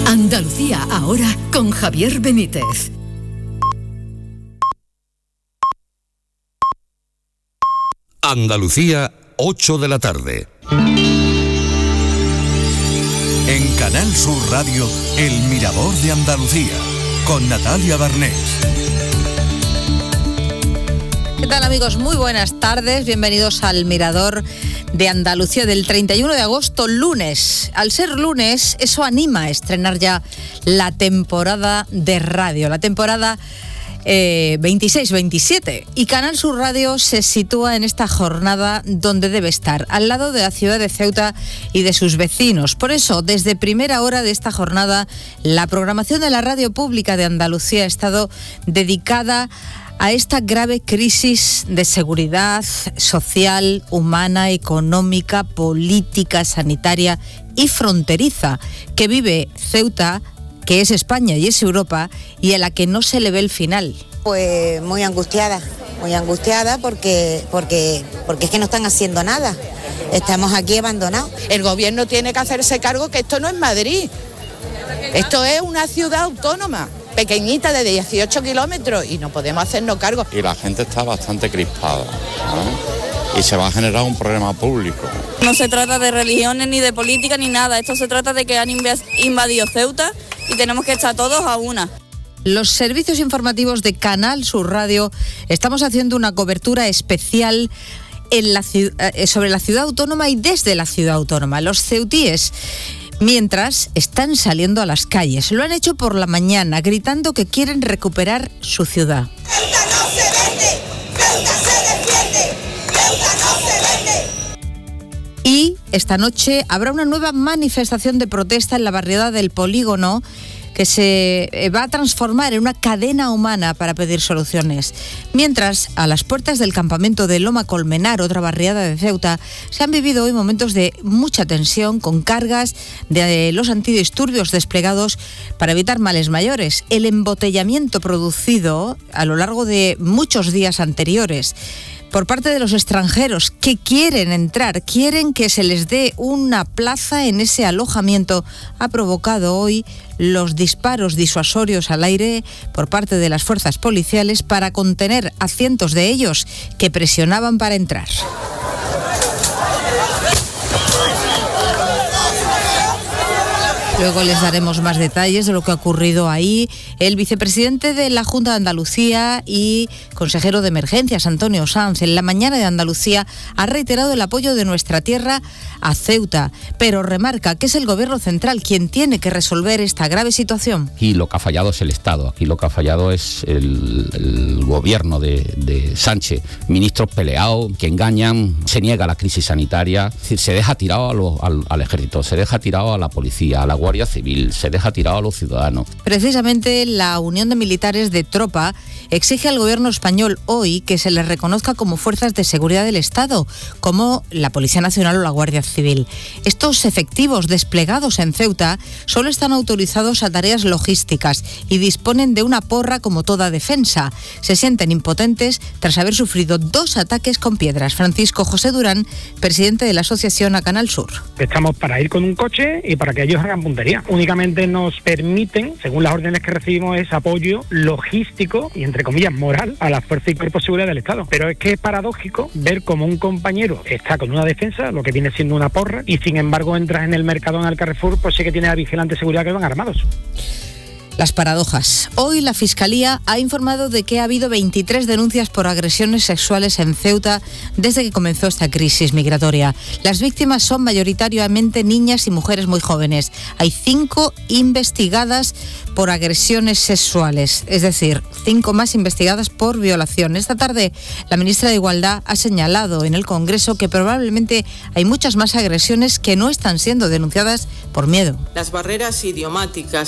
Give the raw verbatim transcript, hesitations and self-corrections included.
Andalucía ahora con Javier Benítez. Andalucía, ocho de la tarde. En Canal Sur Radio, El Mirador de Andalucía, con Natalia Barnés. ¿Qué tal, amigos? Muy buenas tardes, bienvenidos al Mirador de Andalucía del treinta y uno de agosto, lunes. Al ser lunes, eso anima a estrenar ya la temporada de radio, la temporada Eh, veintiséis veintisiete, y Canal Sur Radio se sitúa en esta jornada donde debe estar, al lado de la ciudad de Ceuta y de sus vecinos. Por eso, desde primera hora de esta jornada, la programación de la radio pública de Andalucía ha estado dedicada a esta grave crisis de seguridad social, humana, económica, política, sanitaria y fronteriza que vive Ceuta, que es España y es Europa, y a la que no se le ve el final. Pues muy angustiada, muy angustiada porque, porque, porque es que no están haciendo nada. Estamos aquí abandonados. El gobierno tiene que hacerse cargo que esto no es Madrid. Esto es una ciudad autónoma, pequeñita, de dieciocho kilómetros, y no podemos hacernos cargo. Y la gente está bastante crispada, ¿no? Y se va a generar un problema público. No se trata de religiones ni de política ni nada, esto se trata de que han invadido Ceuta y tenemos que estar todos a una. Los servicios informativos de Canal Sur Radio estamos haciendo una cobertura especial en la, sobre la ciudad autónoma y desde la ciudad autónoma. Los ceutíes, mientras, están saliendo a las calles. Lo han hecho por la mañana, gritando que quieren recuperar su ciudad. ¡Ceuta no se vende! ¡Ceuta se defiende! ¡Ceuta no se vende! Y esta noche habrá una nueva manifestación de protesta en la barriada del Polígono, que se va a transformar en una cadena humana para pedir soluciones. Mientras, a las puertas del campamento de Loma Colmenar, otra barriada de Ceuta, se han vivido hoy momentos de mucha tensión, con cargas de los antidisturbios desplegados para evitar males mayores. El embotellamiento producido a lo largo de muchos días anteriores por parte de los extranjeros que quieren entrar, quieren que se les dé una plaza en ese alojamiento, ha provocado hoy los disparos disuasorios al aire por parte de las fuerzas policiales para contener a cientos de ellos que presionaban para entrar. Luego les daremos más detalles de lo que ha ocurrido ahí. El vicepresidente de la Junta de Andalucía y consejero de Emergencias, Antonio Sanz, en la mañana de Andalucía ha reiterado el apoyo de nuestra tierra a Ceuta, pero remarca que es el gobierno central quien tiene que resolver esta grave situación. Aquí lo que ha fallado es el Estado, aquí lo que ha fallado es el, el gobierno de, de Sánchez. Ministros peleados, que engañan, se niega la crisis sanitaria, es decir, se deja tirado a lo, al, al ejército, se deja tirado a la policía, a la Guardia Civil, se deja tirado a los ciudadanos. Precisamente la Unión de Militares de Tropa exige al gobierno español hoy que se les reconozca como fuerzas de seguridad del Estado, como la Policía Nacional o la Guardia Civil. Estos efectivos desplegados en Ceuta solo están autorizados a tareas logísticas y disponen de una porra como toda defensa. Se sienten impotentes tras haber sufrido dos ataques con piedras. Francisco José Durán, presidente de la asociación A Canal Sur. Estamos para ir con un coche y para que ellos hagan puntería. Únicamente nos permiten, según las órdenes que recibimos, es apoyo logístico y, entre comillas, moral a las fuerzas y cuerpos de seguridad del Estado. Pero es que es paradójico ver cómo un compañero está con una defensa, lo que viene siendo una porra, y sin embargo entras en el Mercadona del Carrefour, pues sí que tiene a vigilantes de seguridad que van armados. Las paradojas. Hoy la Fiscalía ha informado de que ha habido veintitrés denuncias por agresiones sexuales en Ceuta desde que comenzó esta crisis migratoria. Las víctimas son mayoritariamente niñas y mujeres muy jóvenes. Hay cinco investigadas por agresiones sexuales, es decir, cinco más investigadas por violación. Esta tarde, la ministra de Igualdad ha señalado en el Congreso que probablemente hay muchas más agresiones que no están siendo denunciadas por miedo. Las barreras idiomáticas